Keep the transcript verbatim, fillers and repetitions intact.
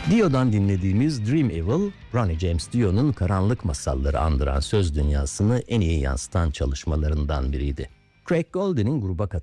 Dio'dan dinlediğimiz Dream Evil, Ronnie James Dio'nun karanlık masalları andıran söz dünyasını en iyi yansıtan çalışmalarından biriydi. Craig Golden'in gruba katıldığı